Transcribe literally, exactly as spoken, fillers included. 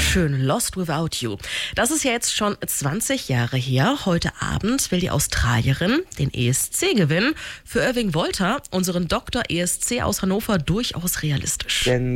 Schön, Lost Without You. Das ist ja jetzt schon zwanzig Jahre her. Heute Abend will die Australierin den E S C gewinnen. Für Irving Wolter, unseren Doktor E S C aus Hannover, durchaus realistisch. Denn